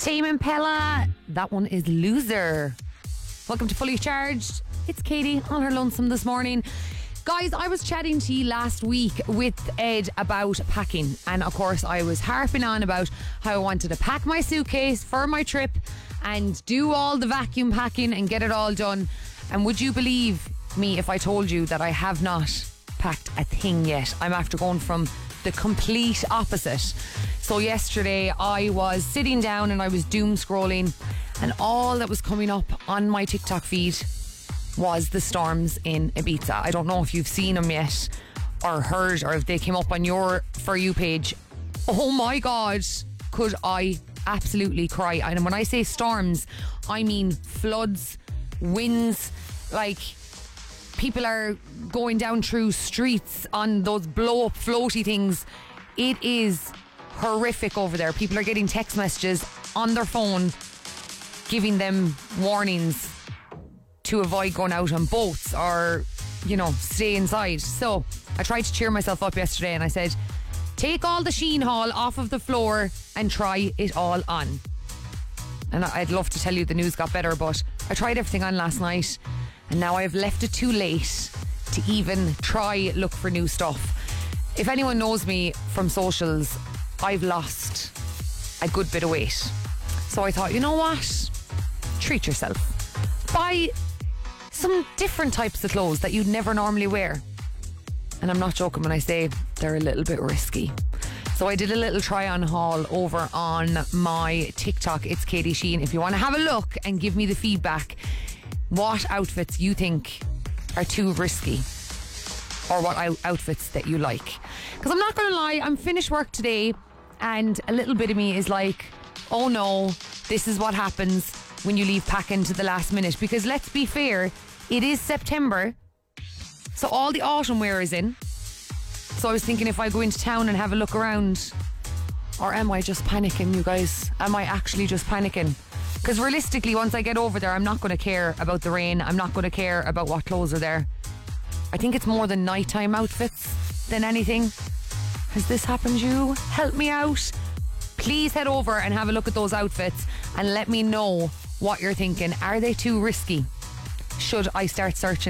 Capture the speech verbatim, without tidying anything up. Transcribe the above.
Tame Impala, that one is Loser. Welcome to Fully Charged. It's Katie on her lonesome this morning. Guys, I was chatting to you last week with Ed about packing, and of course I was harping on about how I wanted to pack my suitcase for my trip and do all the vacuum packing and get it all done. And would you believe me if I told you that I have not packed a thing yet? I'm after going from the complete opposite. So yesterday I was sitting down and I was doom scrolling, and all that was coming up on my TikTok feed was the storms in Ibiza. I don't know if you've seen them yet or heard, or if they came up on your For You page. Oh my God, could I absolutely cry. And when I say storms, I mean floods, winds, like people are going down through streets on those blow up floaty things. It is horrific over there. People are getting text messages on their phone giving them warnings to avoid going out on boats or, you know, stay inside. So I tried to cheer myself up yesterday and I said, take all the Sheen haul off of the floor and try it all on. And I'd love to tell you the news got better, but I tried everything on last night and now I've left it too late to even try look for new stuff. If anyone knows me from socials, I've lost a good bit of weight. So I thought, you know what? Treat yourself. Buy some different types of clothes that you'd never normally wear. And I'm not joking when I say they're a little bit risky. So I did a little try on haul over on my TikTok. It's Katie Sheen. If you want to have a look and give me the feedback, what outfits you think are too risky, or what outfits that you like. Because I'm not going to lie, I'm finished work today and a little bit of me is like, oh no, this is what happens when you leave packing to the last minute. Because let's be fair, it is September, so all the autumn wear is in. So I was thinking, if I go into town and have a look around, or am I just panicking, you guys? Am I actually just panicking? Because realistically, once I get over there, I'm not going to care about the rain. I'm not going to care about what clothes are there. I think it's more the nighttime outfits than anything. Has this happened to you? Help me out. Please head over and have a look at those outfits and let me know what you're thinking. Are they too risky? Should I start searching?